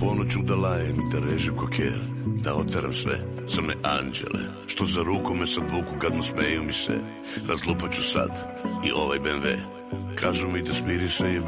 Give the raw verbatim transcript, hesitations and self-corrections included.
ponoću da lajem i da režim koker, da oteram sve crne anđele što za ruku me sad vuku, gadno smeju mi se. Razlupaću sad i ovaj B M W. Kažu mi da smiri se je